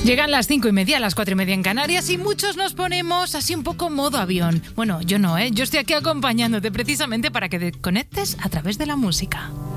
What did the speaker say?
Llegan las 5:30, las 4:30 en Canarias y muchos nos ponemos así un poco modo avión. Bueno, yo no, yo estoy aquí acompañándote precisamente para que te conectes a través de la música.